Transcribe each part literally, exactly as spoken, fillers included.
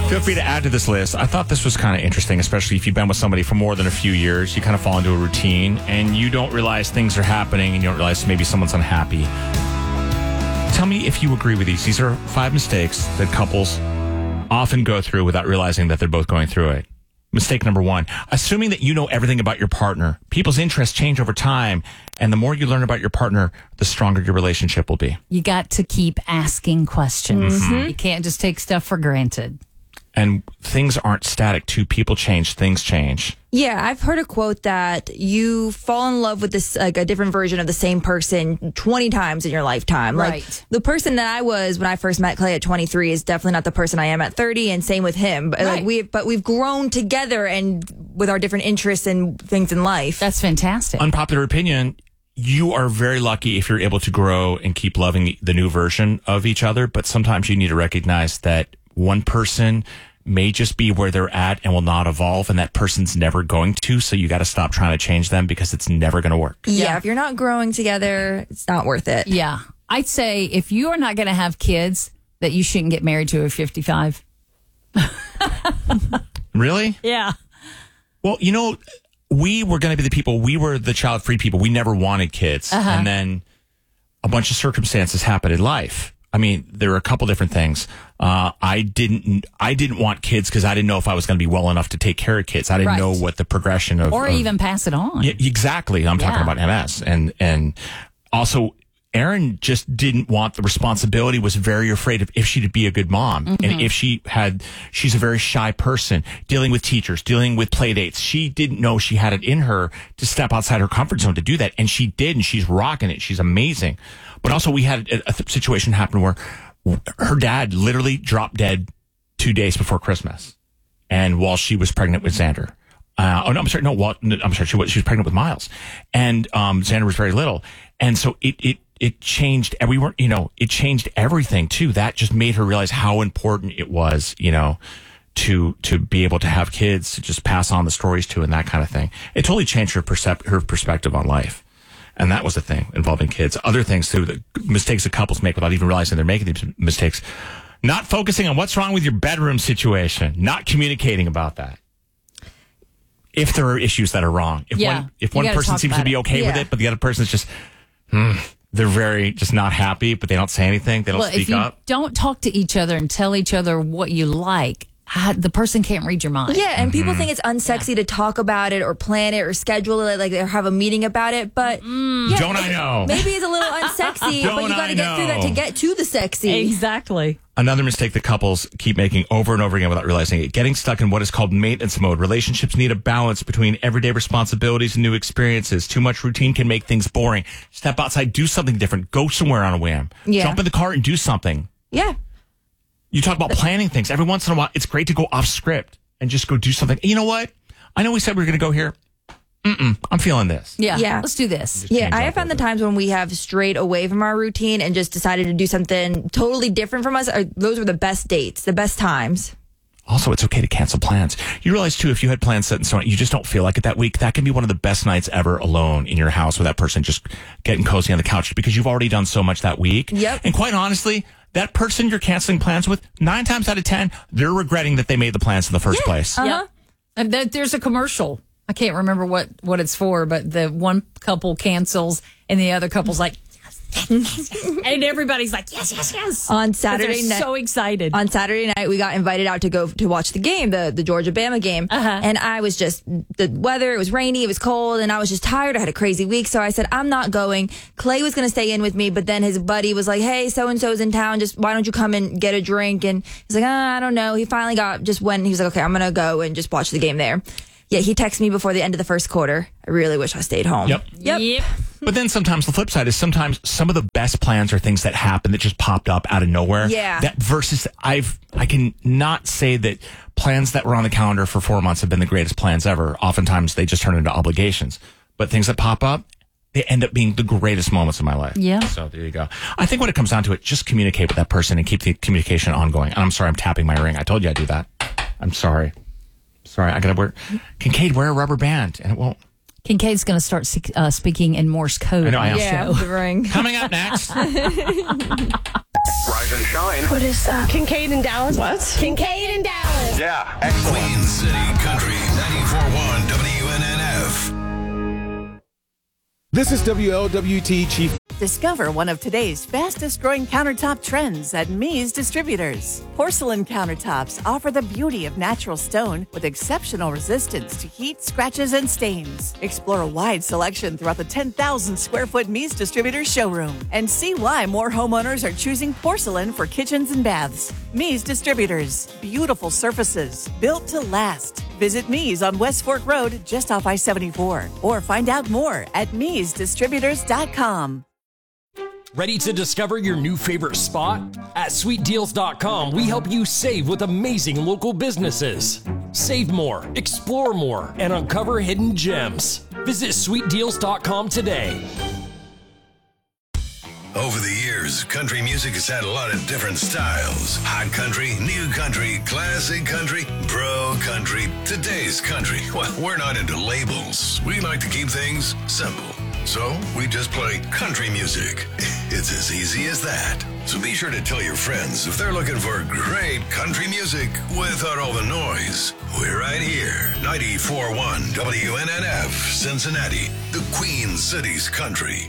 Feel free to add to this list. I thought this was kind of interesting, especially if you've been with somebody for more than a few years. You kind of fall into a routine, and you don't realize things are happening, and you don't realize maybe someone's unhappy. Tell me if you agree with these. These are five mistakes that couples often go through without realizing that they're both going through it. Mistake number one, assuming that you know everything about your partner. People's interests change over time, and the more you learn about your partner, the stronger your relationship will be. You got to keep asking questions. Mm-hmm. You can't just take stuff for granted. And things aren't static, too. People change, things change. Yeah, I've heard a quote that you fall in love with this, like a different version of the same person twenty times in your lifetime. Right. Like the person that I was when I first met Clay at twenty-three is definitely not the person I am at thirty, and same with him. But right. like we, but we've grown together and with our different interests and things in life. That's fantastic. Unpopular opinion. You are very lucky if you're able to grow and keep loving the new version of each other. But sometimes you need to recognize that one person may just be where they're at and will not evolve, and that person's never going to. So you got to stop trying to change them because it's never going to work. Yeah, Yeah. if you're not growing together, it's not worth it. Yeah. I'd say if you are not going to have kids, that you shouldn't get married to a fifty-five. Really? Yeah. Well, you know, we were going to be the people, we were the child-free people. We never wanted kids. Uh-huh. And then a bunch of circumstances happened in life. I mean, there were a couple different things. Uh, I didn't, I didn't want kids because I didn't know if I was going to be well enough to take care of kids. I didn't Right. know what the progression of, Or of- even pass it on. Yeah, exactly. I'm talking Yeah. about M S. And, and also, Erin just didn't want the responsibility, was very afraid of if she'd be a good mom. Mm-hmm. And if she had, she's a very shy person, dealing with teachers, dealing with play dates. She didn't know she had it in her to step outside her comfort zone to do that. And she did, and she's rocking it. She's amazing. But also, we had a, a situation happen where her dad literally dropped dead two days before Christmas. And while she was pregnant with Xander. Uh, oh, no, I'm sorry. No, well, I'm sorry. She was, she was pregnant with Miles. And um, Xander was very little. And so it, it, it changed. And we weren't, you know, it changed everything, too. That just made her realize how important it was, you know, to to be able to have kids, to just pass on the stories to and that kind of thing. It totally changed her, percep- her perspective on life. And that was the thing involving kids. Other things, too, the mistakes that couples make without even realizing they're making these mistakes. Not focusing on what's wrong with your bedroom situation. Not communicating about that. If there are issues that are wrong. If Yeah, one, if you one gotta person talk seems to about be it. okay with Yeah. it, but the other person's just, hmm, they're very just not happy, but they don't say anything. They don't Well, speak if you up. don't talk to each other and tell each other what you like, I, the person can't read your mind. Yeah, and Mm-hmm. people think it's unsexy to talk about it or plan it or schedule it, like or have a meeting about it. But yeah, Don't I know? Maybe it's a little unsexy, but Don't you got I to get through that know? to get to the sexy. Exactly. Another mistake that couples keep making over and over again without realizing it, getting stuck in what is called maintenance mode. Relationships need a balance between everyday responsibilities and new experiences. Too much routine can make things boring. Step outside, do something different. Go somewhere on a whim. Yeah. Jump in the car and do something. Yeah. You talk about planning things. Every once in a while, it's great to go off script and just go do something. You know what? I know we said we were going to go here. Mm-mm, I'm feeling this. Yeah. Yeah. Let's do this. Just Yeah, change I up have a found the little times when we have strayed away from our routine and just decided to do something totally different from us. Or those were the best dates, the best times. bit. Also, it's okay to cancel plans. You realize, too, if you had plans set in stone, you just don't feel like it that week, that can be one of the best nights ever alone in your house with that person just getting cozy on the couch because you've already done so much that week. Yep. And quite honestly, that person you're canceling plans with, nine times out of ten, they're regretting that they made the plans in the first place. Uh-huh. Yep. And th- there's a commercial. I can't remember what, what it's for, but the one couple cancels and the other couple's like, and everybody's like, yes, yes, yes. On 'Cause Saturday they're night, so excited. on Saturday night, we got invited out to go to watch the game, the the Georgia Bama game, Uh-huh. and I was just the weather. It was rainy, it was cold, and I was just tired. I had a crazy week, so I said I'm not going. Clay was going to stay in with me, but then his buddy was like, "Hey, so and so's in town. Just why don't you come and get a drink?" And he's like, ah, "I don't know." He finally got just went. He was like, "Okay, I'm going to go and just watch the game there." Yeah, he texted me before the end of the first quarter. I really wish I stayed home. Yep. Yep. But then sometimes the flip side is sometimes some of the best plans are things that happen that just popped up out of nowhere. Yeah. That versus I've I can not say that plans that were on the calendar for four months have been the greatest plans ever. Oftentimes they just turn into obligations. But things that pop up, they end up being the greatest moments of my life. Yeah. So there you go. I think when it comes down to it, just communicate with that person and keep the communication ongoing. And I'm sorry I'm tapping my ring. I told you I'd do that. I'm sorry. Sorry, I gotta wear Kincaid, wear a rubber band and it won't. Kincaid's going to start uh, speaking in Morse code. I know I am. Yeah, the ring. Coming up next. Rise and shine. What is that? Kincaid in Dallas. What? Kincaid in Dallas. Yeah, excellent. Queen City Country, ninety-four point one W N N F. This is W L W T Chief. Discover one of today's fastest growing countertop trends at Mees Distributors. Porcelain countertops offer the beauty of natural stone with exceptional resistance to heat, scratches, and stains. Explore a wide selection throughout the ten thousand square foot Mees Distributors showroom and see why more homeowners are choosing porcelain for kitchens and baths. Mees Distributors, beautiful surfaces built to last. Visit Mees on West Fork Road just off I seventy-four or find out more at mees distributors dot com. Ready to discover your new favorite spot? At sweet deals dot com, we help you save with amazing local businesses. Save more, explore more, and uncover hidden gems. Visit sweet deals dot com today. Over the years, country music has had a lot of different styles. Hot country, new country, classic country, bro country, today's country. Well, we're not into labels. We like to keep things simple. So we just play country music. It's as easy as that. So be sure to tell your friends if they're looking for great country music without all the noise. We're right here, ninety-four point one W N N F, Cincinnati, the Queen City's country.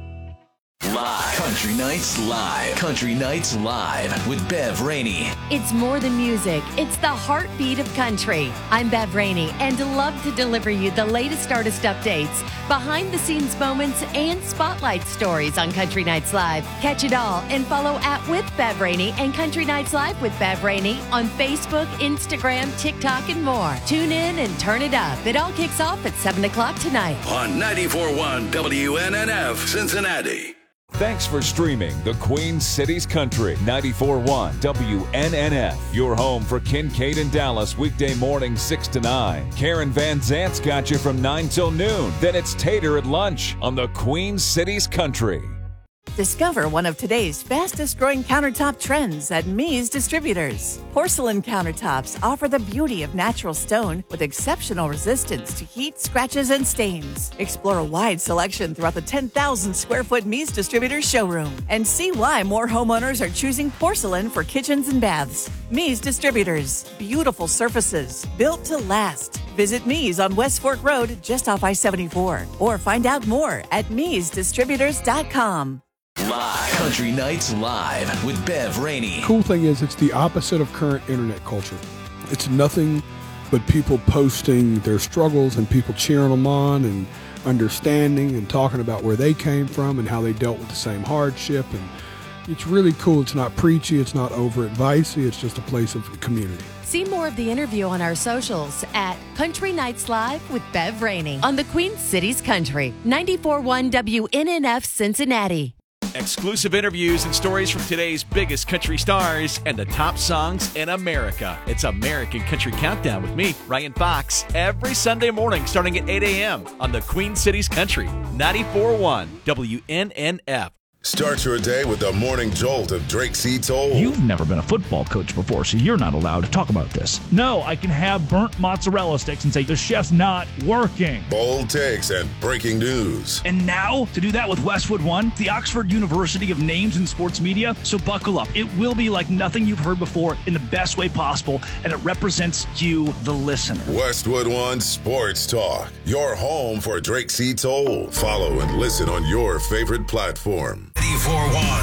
Live. Country Nights Live. Country Nights Live with Bev Rainey. It's more than music. It's the heartbeat of country. I'm Bev Rainey and love to deliver you the latest artist updates, behind-the-scenes moments, and spotlight stories on Country Nights Live. Catch it all and follow at With Bev Rainey and Country Nights Live with Bev Rainey on Facebook, Instagram, TikTok, and more. Tune in and turn it up. It all kicks off at seven o'clock tonight. On ninety-four point one W N N F, Cincinnati. Thanks for streaming the Queen City's Country, ninety-four point one W N N F. Your home for Kincaid and Dallas, weekday morning six to nine. Karen Van Zant's got you from nine till noon. Then it's Tater at lunch on the Queen City's Country. Discover one of today's fastest growing countertop trends at Mees Distributors. Porcelain countertops offer the beauty of natural stone with exceptional resistance to heat, scratches, and stains. Explore a wide selection throughout the ten thousand square foot Mees Distributors showroom and see why more homeowners are choosing porcelain for kitchens and baths. Mees Distributors, beautiful surfaces built to last. Visit Mees on West Fork Road just off I seventy-four or find out more at mees distributors dot com. Live. Country Nights Live with Bev Rainey. Cool thing is, it's the opposite of current internet culture. It's nothing but people posting their struggles and people cheering them on and understanding and talking about where they came from and how they dealt with the same hardship. And it's really cool. It's not preachy. It's not over advicey. It's just a place of community. See more of the interview on our socials at Country Nights Live with Bev Rainey on the Queen City's Country, ninety-four point one W N N F, Cincinnati. Exclusive interviews and stories from today's biggest country stars and the top songs in America. It's American Country Countdown with me, Ryan Fox, every Sunday morning starting at eight a.m. on the Queen City's Country, ninety-four point one W N N F. Start your day with the morning jolt of Drake C. Toll. You've never been a football coach before, so you're not allowed to talk about this. No, I can have burnt mozzarella sticks and say the chef's not working. Bold takes and breaking news. And now, to do that with Westwood One, the Oxford University of Names in Sports Media. So buckle up. It will be like nothing you've heard before in the best way possible, and it represents you, the listener. Westwood One Sports Talk, your home for Drake C. Toll. Follow and listen on your favorite platform. ninety-four point one